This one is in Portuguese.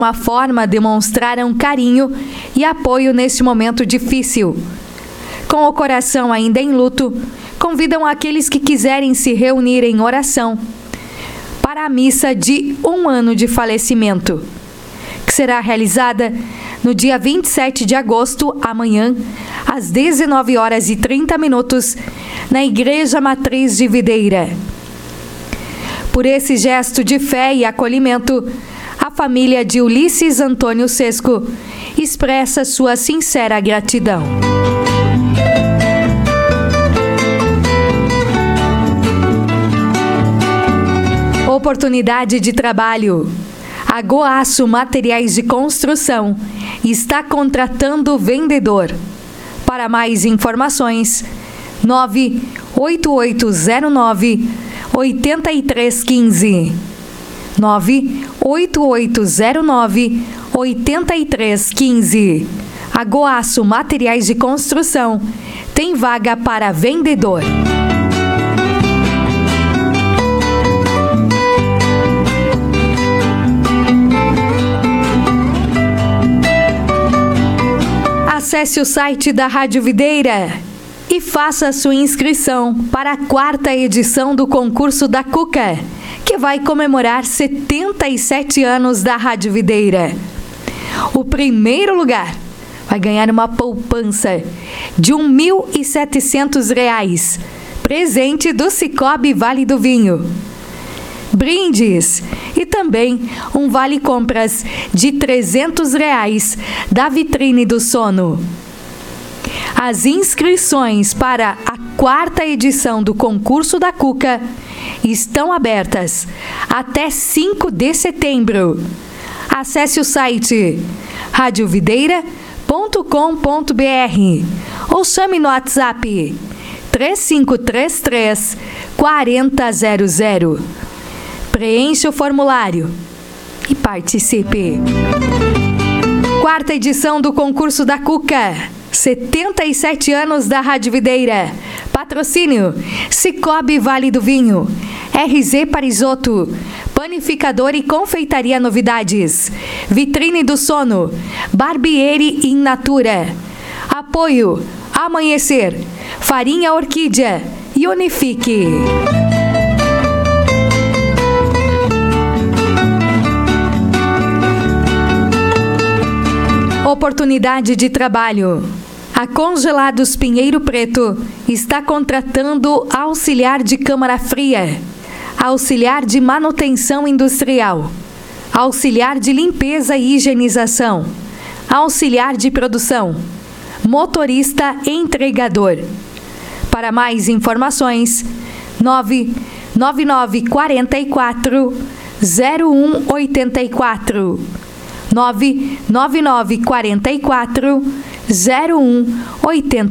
uma forma demonstraram carinho e apoio neste momento difícil. Com o coração ainda em luto, convidam aqueles que quiserem se reunir em oração para a missa de 1 ano de falecimento, que será realizada no dia 27 de agosto, amanhã, às 19h30, na Igreja Matriz de Videira. Por esse gesto de fé e acolhimento, a família de Ulisses Antônio Sesco expressa sua sincera gratidão. Oportunidade de trabalho. A Goaço Materiais de Construção está contratando vendedor. Para mais informações, 98809-8315. 98809-8315. A Goaço Materiais de Construção tem vaga para vendedor. Acesse o site da Rádio Videira e faça sua inscrição para a 4ª edição do concurso da Cuca, que vai comemorar 77 anos da Rádio Videira. O primeiro lugar vai ganhar uma poupança de R$ 1.700, presente do Cicobi Vale do Vinho. Brindes e também um vale-compras de R$ 300 da Vitrine do Sono. As inscrições para a 4ª edição do concurso da Cuca estão abertas até 5 de setembro. Acesse o site radiovideira.com.br ou chame no WhatsApp 3533 4000. Preencha o formulário e participe. 4ª edição do concurso da Cuca, 77 anos da Rádio Videira. Patrocínio Cicobi Vale do Vinho, RZ Parisotto, Panificador e Confeitaria Novidades, Vitrine do Sono, Barbieri in Natura. Apoio Amanhecer, Farinha Orquídea e Unifique. Oportunidade de trabalho. A Congelados Pinheiro Preto está contratando auxiliar de câmara fria, auxiliar de manutenção industrial, auxiliar de limpeza e higienização, auxiliar de produção, motorista entregador. Para mais informações, 99944 0184. 99944 0184.